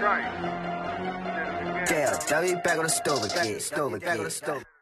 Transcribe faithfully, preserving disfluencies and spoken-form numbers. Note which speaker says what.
Speaker 1: Yeah, W back on the stove again. Stove again. Back on the stove.